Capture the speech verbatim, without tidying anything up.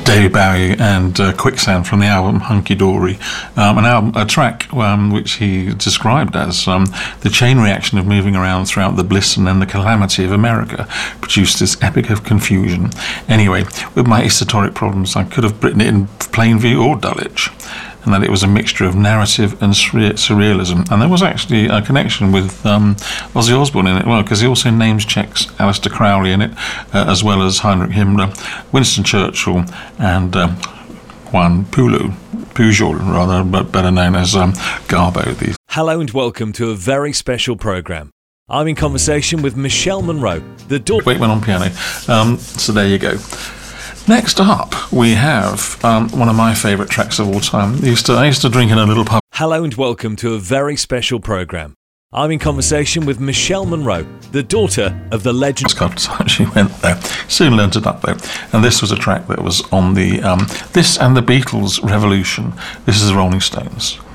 David Bowie and uh, Quicksand from the album Hunky Dory, um, an album, a track um, which he described as um, the chain reaction of moving around throughout the bliss and then the calamity of America produced this epic of confusion. Anyway, with my esoteric problems, I could have written it in Plainview or Dulwich, and that it was a mixture of narrative and surrealism. And there was actually a connection with um, Ozzy Osbourne in it, well, because he also names checks Aleister Crowley in it, uh, as well as Heinrich Himmler, Winston Churchill, and um, Juan Pulu, Pujol, rather, but better known as um, Garbo. These. Hello and welcome to a very special programme. I'm in conversation with Michelle Monroe, the daughter... Wait, went on piano. Um, so there you go. Next up, we have um, one of my favourite tracks of all time. I used, to, I used to drink in a little pub. Hello and welcome to a very special programme. I'm in conversation with Michelle Monroe, the daughter of the legend... Couple of times she went there. Soon learned it up though. And this was a track that was on the... Um, this and the Beatles Revolution. This is the Rolling Stones.